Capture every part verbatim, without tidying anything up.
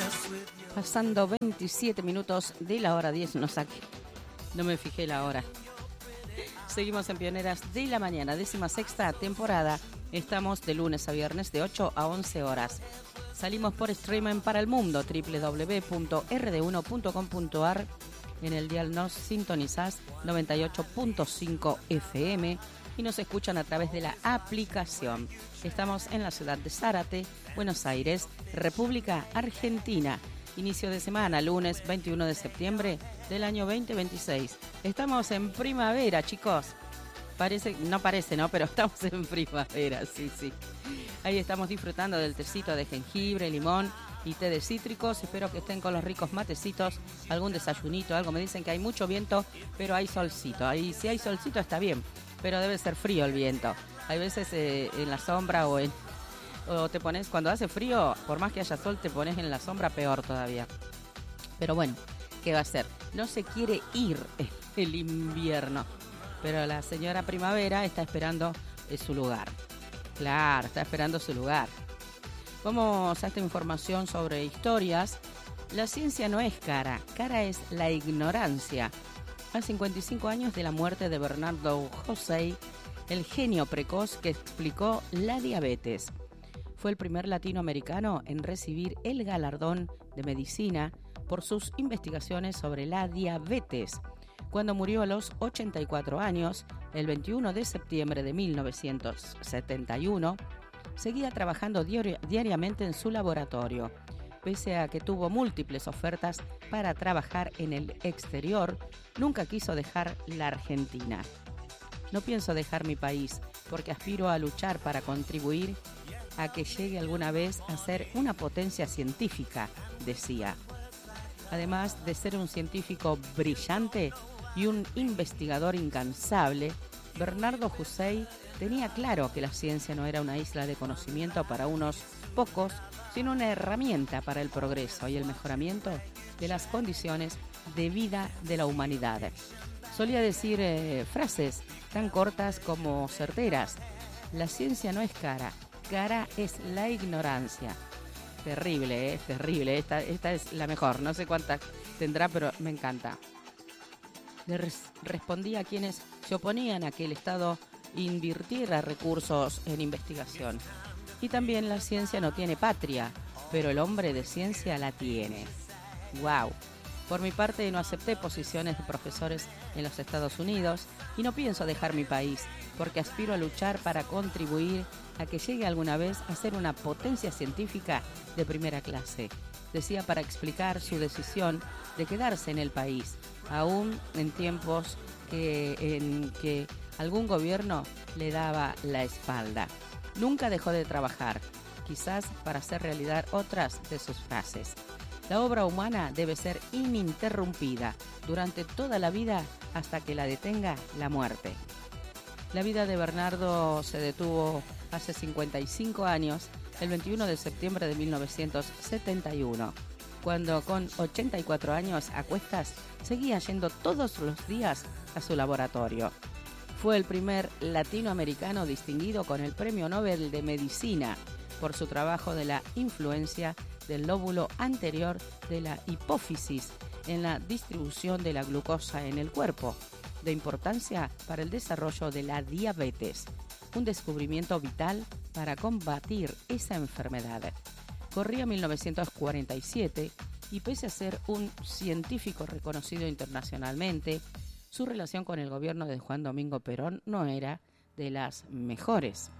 Pasando veintisiete minutos de la hora diez, no saqué, no me fijé la hora. Seguimos en Pioneras de la Mañana, décima sexta temporada. Estamos de lunes a viernes de ocho a once horas. Salimos por streaming para el mundo, doble u doble u doble u punto r d uno punto com punto a r. En el dial nos sintonizás noventa y ocho punto cinco F M y nos escuchan a través de la aplicación. Estamos en la ciudad de Zárate, Buenos Aires, República Argentina. Inicio de semana, lunes veintiuno de septiembre del año veinte veintiséis. Estamos en primavera, chicos. Parece, no parece, ¿no? Pero estamos en primavera, sí, sí. Ahí estamos disfrutando del tecito de jengibre, limón y té de cítricos. Espero que estén con los ricos matecitos, algún desayunito, algo. Me dicen que hay mucho viento, pero hay solcito. Ahí, si hay solcito está bien, pero debe ser frío el viento. Hay veces eh, en la sombra o en... O te pones, cuando hace frío, por más que haya sol, te pones en la sombra, peor todavía. Pero bueno, ¿qué va a ser? No se quiere ir el invierno, pero la señora primavera está esperando su lugar. Claro, está esperando su lugar. Vamos a esta información sobre historias. La ciencia no es cara, cara es la ignorancia. A cincuenta y cinco años de la muerte de Bernardo Josey, el genio precoz que explicó la diabetes. Fue el primer latinoamericano en recibir el galardón de medicina por sus investigaciones sobre la diabetes. Cuando murió a los ochenta y cuatro años, el veintiuno de septiembre de mil novecientos setenta y uno, seguía trabajando diari- diariamente en su laboratorio. Pese a que tuvo múltiples ofertas para trabajar en el exterior, nunca quiso dejar la Argentina. No pienso dejar mi país porque aspiro a luchar para contribuir a que llegue alguna vez a ser una potencia científica, decía. Además de ser un científico brillante y un investigador incansable, Bernardo Josey tenía claro que la ciencia no era una isla de conocimiento para unos pocos, sino una herramienta para el progreso y el mejoramiento de las condiciones de vida de la humanidad. Solía decir eh, frases tan cortas como certeras. La ciencia no es cara. Cara es la ignorancia. Terrible, ¿eh? Terrible. Esta, esta es la mejor. No sé cuántas tendrá, pero me encanta. Le res- respondía a quienes se oponían a que el Estado invirtiera recursos en investigación. Y también la ciencia no tiene patria, pero el hombre de ciencia la tiene. ¡Wow! Por mi parte, no acepté posiciones de profesores en los Estados Unidos y no pienso dejar mi país, porque aspiro a luchar para contribuir a que llegue alguna vez a ser una potencia científica de primera clase. Decía para explicar su decisión de quedarse en el país, aún en tiempos que, en que algún gobierno le daba la espalda. Nunca dejó de trabajar, quizás para hacer realidad otras de sus frases. La obra humana debe ser ininterrumpida durante toda la vida hasta que la detenga la muerte. La vida de Bernardo se detuvo hace cincuenta y cinco años, el veintiuno de septiembre de mil novecientos setenta y uno, cuando con ochenta y cuatro años a cuestas seguía yendo todos los días a su laboratorio. Fue el primer latinoamericano distinguido con el Premio Nobel de Medicina por su trabajo de la influencia del lóbulo anterior de la hipófisis en la distribución de la glucosa en el cuerpo, de importancia para el desarrollo de la diabetes, un descubrimiento vital para combatir esa enfermedad. Corría mil novecientos cuarenta y siete y pese a ser un científico reconocido internacionalmente, su relación con el gobierno de Juan Domingo Perón no era de las mejores.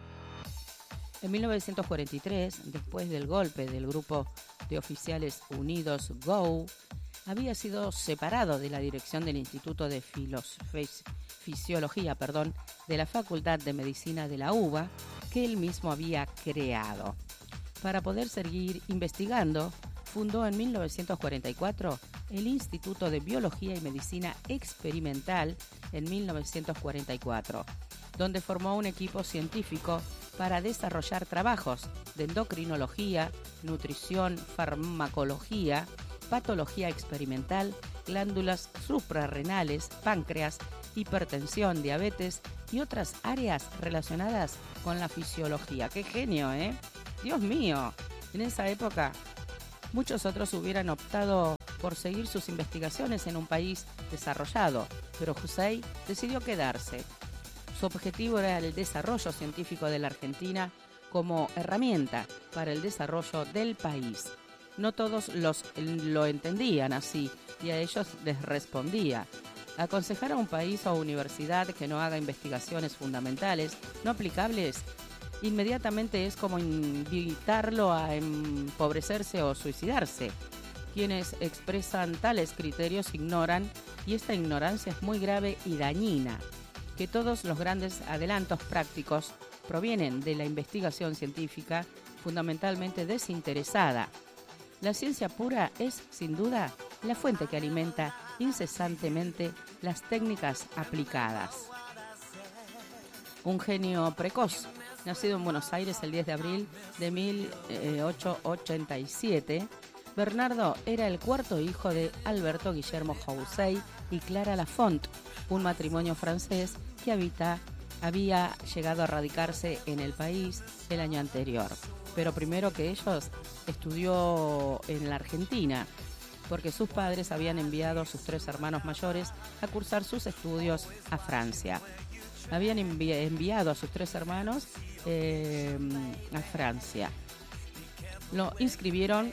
En mil novecientos cuarenta y tres, después del golpe del Grupo de Oficiales Unidos G O U, había sido separado de la dirección del Instituto de Filos- Fis- Fisiología perdón, de la Facultad de Medicina de la U B A, que él mismo había creado. Para poder seguir investigando, fundó en mil novecientos cuarenta y cuatro el Instituto de Biología y Medicina Experimental en mil novecientos cuarenta y cuatro, donde formó un equipo científico para desarrollar trabajos de endocrinología, nutrición, farmacología, patología experimental, glándulas suprarrenales, páncreas, hipertensión, diabetes y otras áreas relacionadas con la fisiología. ¡Qué genio, eh! Dios mío, en esa época Muchos otros hubieran optado por seguir sus investigaciones en un país desarrollado, pero Hussein decidió quedarse. Su objetivo era el desarrollo científico de la Argentina como herramienta para el desarrollo del país. No todos los, lo entendían así y a ellos les respondía: aconsejar a un país o universidad que no haga investigaciones fundamentales, no aplicables, inmediatamente es como invitarlo a empobrecerse o suicidarse. Quienes expresan tales criterios ignoran, y esta ignorancia es muy grave y dañina, que todos los grandes adelantos prácticos provienen de la investigación científica fundamentalmente desinteresada. La ciencia pura es, sin duda, la fuente que alimenta incesantemente las técnicas aplicadas. Un genio precoz, nacido en Buenos Aires el diez de abril de mil ochocientos ochenta y siete, Bernardo era el cuarto hijo de Alberto Guillermo Houssaye y Clara Lafont, un matrimonio francés que habita, había llegado a radicarse en el país el año anterior. Pero primero que ellos estudió en la Argentina, porque sus padres habían enviado a sus tres hermanos mayores a cursar sus estudios a Francia. Habían envi- enviado a sus tres hermanos eh, a Francia. Lo inscribieron,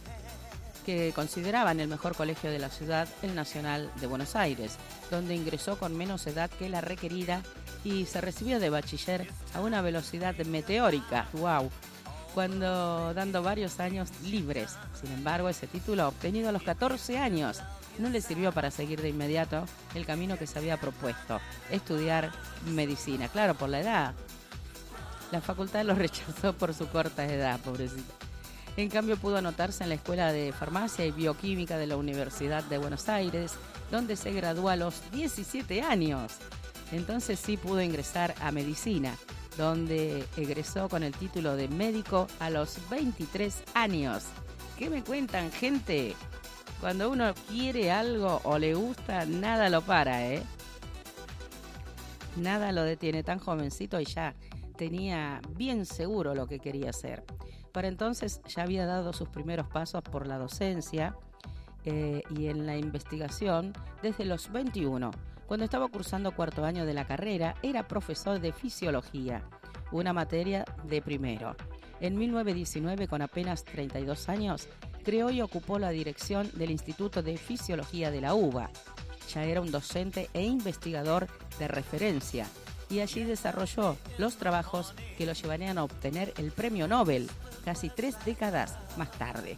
que consideraban el mejor colegio de la ciudad, el Nacional de Buenos Aires, donde ingresó con menos edad que la requerida y se recibió de bachiller a una velocidad meteórica. ¡Wow! Cuando dando varios años libres. Sin embargo, ese título obtenido a los catorce años no le sirvió para seguir de inmediato el camino que se había propuesto, estudiar medicina. Claro, por la edad. La facultad lo rechazó por su corta edad, pobrecito. En cambio, pudo anotarse en la Escuela de Farmacia y Bioquímica de la Universidad de Buenos Aires, donde se graduó a los diecisiete años. Entonces sí pudo ingresar a medicina, donde egresó con el título de médico a los veintitrés años. ¿Qué me cuentan, gente? Cuando uno quiere algo o le gusta, nada lo para, ¿eh? Nada lo detiene. Tan jovencito y ya tenía bien seguro lo que quería hacer. Para entonces ya había dado sus primeros pasos por la docencia eh, y en la investigación desde los veintiuno. Cuando estaba cursando cuarto año de la carrera, era profesor de fisiología, una materia de primero. En mil novecientos diecinueve, con apenas treinta y dos años, creó y ocupó la dirección del Instituto de Fisiología de la U B A. Ya era un docente e investigador de referencia, y allí desarrolló los trabajos que lo llevarían a obtener el premio Nobel casi tres décadas más tarde.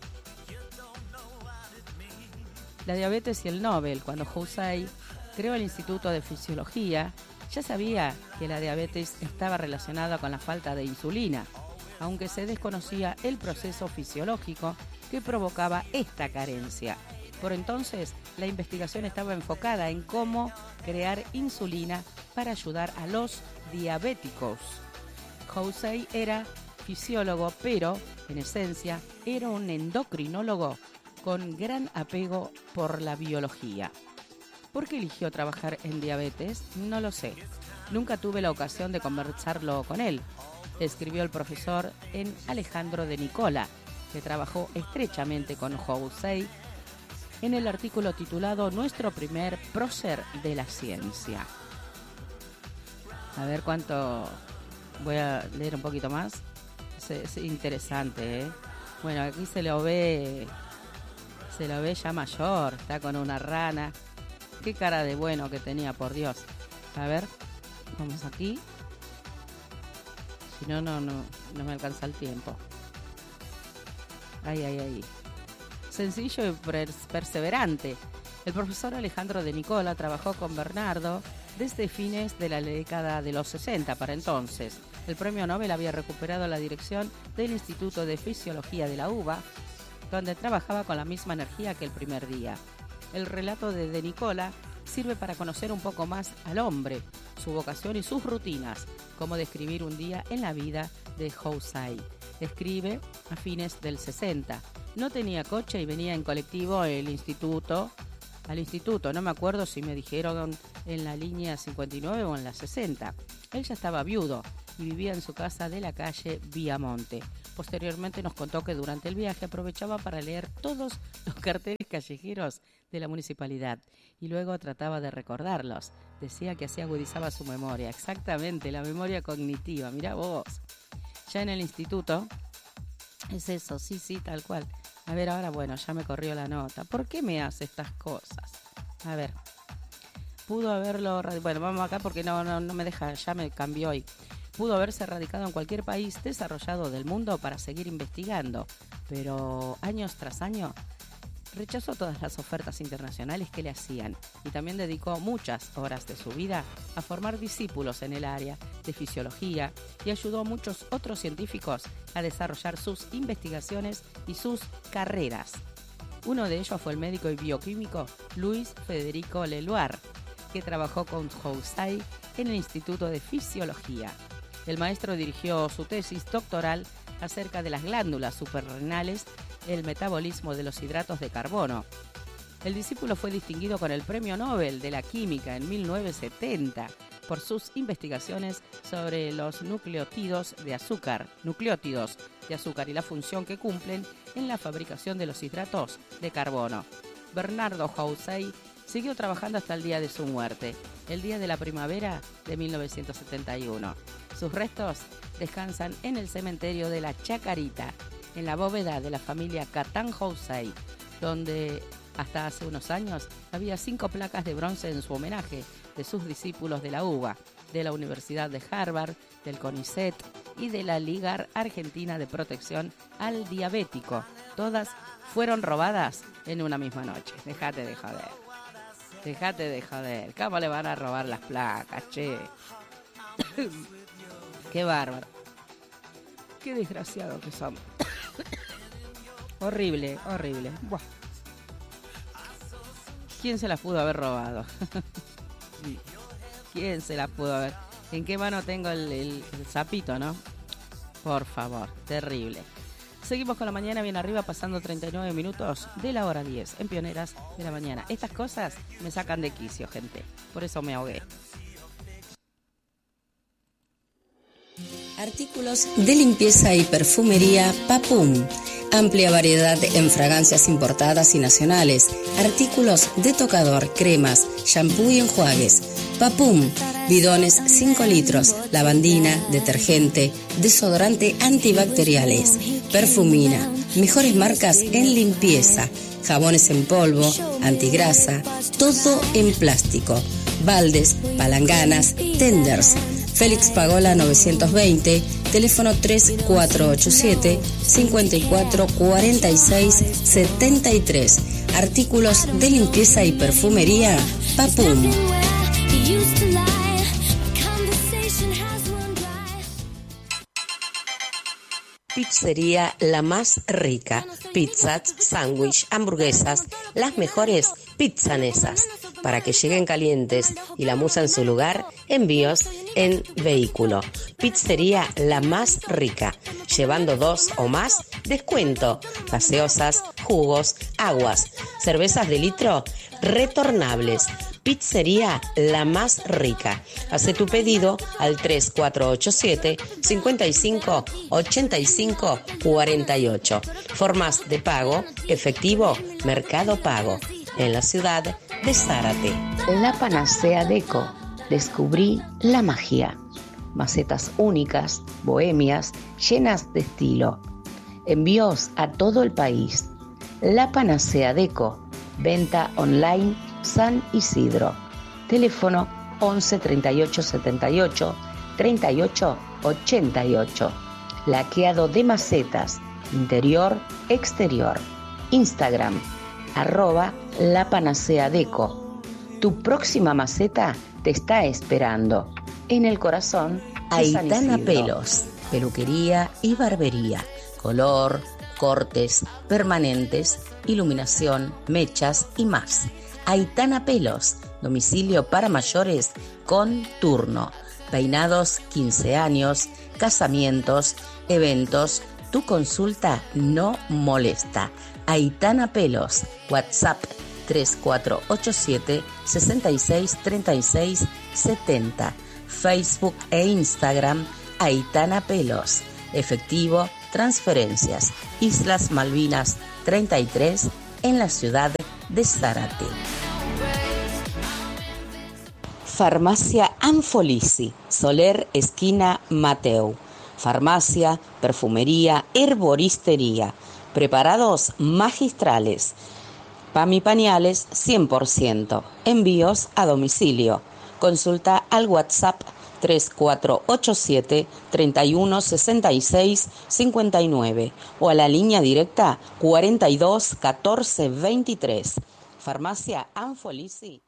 La diabetes y el Nobel. Cuando Houssaye creó el Instituto de Fisiología, ya sabía que la diabetes estaba relacionada con la falta de insulina, aunque se desconocía el proceso fisiológico que provocaba esta carencia. Por entonces, la investigación estaba enfocada en cómo crear insulina para ayudar a los diabéticos. Houssaye era fisiólogo, pero, en esencia, era un endocrinólogo con gran apego por la biología. ¿Por qué eligió trabajar en diabetes? No lo sé. Nunca tuve la ocasión de conversarlo con él. Escribió el profesor en Alejandro de Nicola, que trabajó estrechamente con Houssaye, en el artículo titulado Nuestro primer prócer de la ciencia. A ver cuánto... Voy a leer un poquito más. Es, es interesante, ¿eh? Bueno, aquí se lo ve... Se lo ve ya mayor. Está con una rana. Qué cara de bueno que tenía, por Dios. A ver, vamos aquí. Si no, no, no, no me alcanza el tiempo. Ay, ay, ay. Sencillo y perseverante. El profesor Alejandro de Nicola trabajó con Bernardo desde fines de la década de los sesenta. Para entonces, el premio Nobel había recuperado la dirección del Instituto de Fisiología de la U B A, donde trabajaba con la misma energía que el primer día. El relato de De Nicola sirve para conocer un poco más al hombre, su vocación y sus rutinas, como describir un día en la vida de Houssaye. Escribe a fines del sesenta. No tenía coche y venía en colectivo el instituto, al instituto. No me acuerdo si me dijeron en la línea cincuenta y nueve o en la sesenta. Él ya estaba viudo y vivía en su casa de la calle Viamonte. Posteriormente nos contó que durante el viaje aprovechaba para leer todos los carteles callejeros de la municipalidad y luego trataba de recordarlos. Decía que así agudizaba su memoria. Exactamente, la memoria cognitiva. Mirá vos. Ya en el instituto, es eso, sí, sí, tal cual. A ver, ahora, bueno, ya me corrió la nota. ¿Por qué me hace estas cosas? A ver, pudo haberlo... Bueno, vamos acá porque no, no, no me deja, ya me cambió hoy. Pudo haberse radicado en cualquier país desarrollado del mundo para seguir investigando, pero años tras año rechazó todas las ofertas internacionales que le hacían y también dedicó muchas horas de su vida a formar discípulos en el área de fisiología y ayudó a muchos otros científicos a desarrollar sus investigaciones y sus carreras. Uno de ellos fue el médico y bioquímico Luis Federico Leloir, que trabajó con Housay en el Instituto de Fisiología. El maestro dirigió su tesis doctoral acerca de las glándulas suprarrenales, el metabolismo de los hidratos de carbono. El discípulo fue distinguido con el Premio Nobel de la Química en mil novecientos setenta por sus investigaciones sobre los nucleótidos de azúcar, nucleótidos de azúcar y la función que cumplen en la fabricación de los hidratos de carbono. Bernardo Housay siguió trabajando hasta el día de su muerte, el día de la primavera de mil novecientos setenta y uno. Sus restos descansan en el cementerio de la Chacarita, en la bóveda de la familia Catán Housay, donde hasta hace unos años había cinco placas de bronce en su homenaje de sus discípulos de la U B A, de la Universidad de Harvard, del CONICET y de la Liga Argentina de Protección al Diabético. Todas fueron robadas en una misma noche. Dejate de joder. Dejate de joder. ¿Cómo le van a robar las placas, che? Qué bárbaro. Qué desgraciado que somos. Horrible, horrible. Buah. ¿Quién se las pudo haber robado? ¿Quién se las pudo haber? ¿En qué mano tengo el, el, el sapito, no? Por favor, terrible. Seguimos con la mañana bien arriba, pasando treinta y nueve minutos de la hora diez, en Pioneras de la Mañana. Estas cosas me sacan de quicio, gente. Por eso me ahogué. Artículos de limpieza y perfumería Papum. Amplia variedad en fragancias importadas y nacionales. Artículos de tocador, cremas, shampoo y enjuagues. Papum. Bidones cinco litros. Lavandina, detergente, desodorante antibacteriales. Perfumina. Mejores marcas en limpieza. Jabones en polvo, antigrasa. Todo en plástico. Baldes, palanganas, tenders. Félix Pagola novecientos veinte, teléfono tres cuatro ocho siete, cinco cuatro cuatro seis siete tres. Artículos de limpieza y perfumería Papum. Pizzería La Más Rica. Pizzas, sándwich, hamburguesas, las mejores pizzanesas. Para que lleguen calientes y la musa en su lugar, envíos en vehículo. Pizzería La Más Rica. Llevando dos o más, descuento. Gaseosas, jugos, aguas, cervezas de litro, retornables. Pizzería La Más Rica. Hace tu pedido al tres cuatro ocho siete, cinco cinco, ocho cinco cuatro ocho. Formas de pago, efectivo, Mercado Pago. En la ciudad de Zárate. La Panacea Deco. Descubrí la magia. Macetas únicas, bohemias, llenas de estilo. Envíos a todo el país. La Panacea Deco. Venta online San Isidro. Teléfono once treinta y ocho setenta y ocho treinta y ocho ochenta y ocho. Laqueado de macetas, interior, exterior. Instagram, arroba La Panacea Deco. Tu próxima maceta te está esperando en el corazón de San Isidro. Aitana Pelos, peluquería y barbería. Color, cortes, permanentes, iluminación, mechas y más. Aitana Pelos, domicilio para mayores con turno. Peinados, quince años, casamientos, eventos. Tu consulta no molesta. Aitana Pelos, WhatsApp tres cuatro ocho siete, seis seis tres seis siete cero, Facebook e Instagram Aitana Pelos. Efectivo, transferencias. Islas Malvinas treinta y tres en la ciudad de Zárate. Farmacia Anfolisi, Soler, esquina Mateu. Farmacia, perfumería, herboristería. Preparados magistrales. P A M y pañales cien por ciento. Envíos a domicilio. Consulta al WhatsApp tres cuatro ocho siete, treinta y uno, sesenta y seis, cincuenta y nueve o a la línea directa cuarenta y dos, catorce, veintitrés. Farmacia Anfolisi.